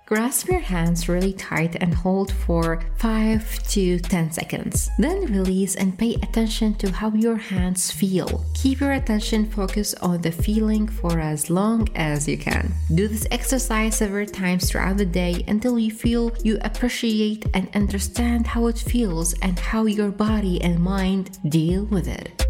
Grasp your hands really tight and hold for 5 to 10 seconds. Then release and pay attention to how your hands feel. Keep your attention focused on the feeling for as long as you can. Do this exercise several times throughout the day until you feel you appreciate and understand how it feels and how your body and mind deal with it.